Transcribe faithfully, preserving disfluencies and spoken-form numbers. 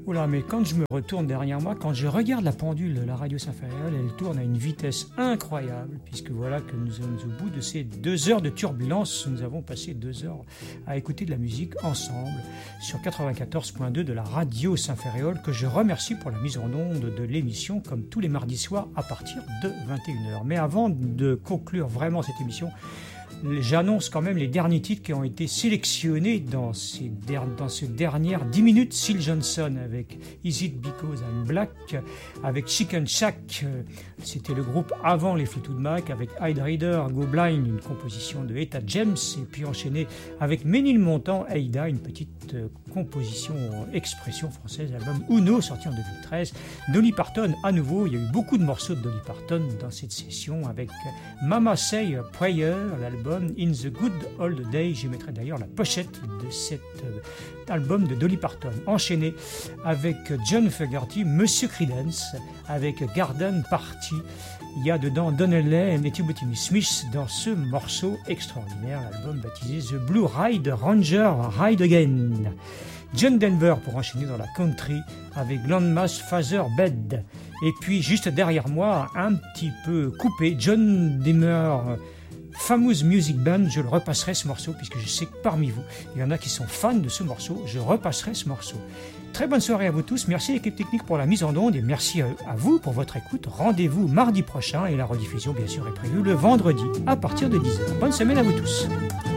Oula, mais quand je me retourne derrière moi, quand je regarde la pendule de la radio Saint-Fariol, elle tourne à une vitesse incroyable, puisque voilà que nous sommes au bout de ces deux heures de turbulence. Nous avons passé deux heures à écouter de la musique ensemble sur quatre-vingt-quatorze point deux de la radio Saint-Fariol, que je remercie pour la mise en onde de l'émission, comme tous les mardis soirs à partir de vingt et une heures. Mais avant de conclure vraiment cette émission, j'annonce quand même les derniers titres qui ont été sélectionnés dans ces, der- dans ces dernières dix minutes. Syl Johnson avec Is It Because I'm Black, avec Chicken Shack, euh, c'était le groupe avant les Fleetwood Mac, avec Hyde Rider, Go Blind, une composition de Etta James, et puis enchaîné avec Ménilmontant, Aida, une petite euh, composition, euh, expression française, album Uno, sorti en deux mille treize. Dolly Parton, à nouveau, il y a eu beaucoup de morceaux de Dolly Parton dans cette session, avec euh, Mama Say a Prayer, l'album In the Good Old Days. Je mettrai d'ailleurs la pochette de cet euh, album de Dolly Parton. Enchaîné avec John Fogerty, Monsieur Creedence, avec Garden Party. Il y a dedans Donnelly et Timothy Smith dans ce morceau extraordinaire, l'album baptisé The Blue Ride Ranger Ride Again. John Denver pour enchaîner dans la country avec Landmass Father Bed. Et puis juste derrière moi, un petit peu coupé, John Dimmer, Famous Music Band. Je le repasserai ce morceau, puisque je sais que parmi vous, il y en a qui sont fans de ce morceau. Je repasserai ce morceau. Très bonne soirée à vous tous. Merci à l'équipe technique pour la mise en onde et merci à, à vous pour votre écoute. Rendez-vous mardi prochain et la rediffusion, bien sûr, est prévue le vendredi à partir de dix heures. Bonne semaine à vous tous.